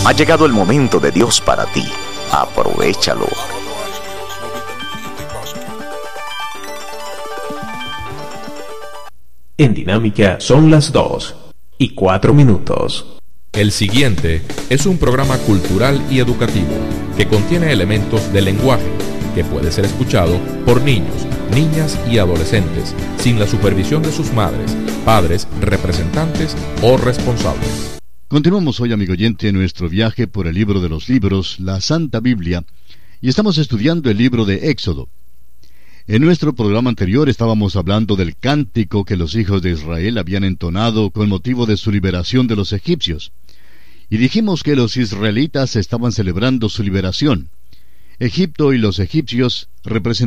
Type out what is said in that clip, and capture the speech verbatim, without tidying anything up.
Ha llegado el momento de Dios para ti. Aprovéchalo. En Dinámica son las dos y cuatro minutos. El siguiente es un programa cultural y educativo que contiene elementos del lenguaje que puede ser escuchado por niños, niñas y adolescentes sin la supervisión de sus madres, padres, representantes o responsables. Continuamos hoy, amigo oyente, nuestro viaje por el libro de los libros, la Santa Biblia, y estamos estudiando el libro de Éxodo. En nuestro programa anterior estábamos hablando del cántico que los hijos de Israel habían entonado con motivo de su liberación de los egipcios. Y dijimos que los israelitas estaban celebrando su liberación. Egipto y los egipcios representaban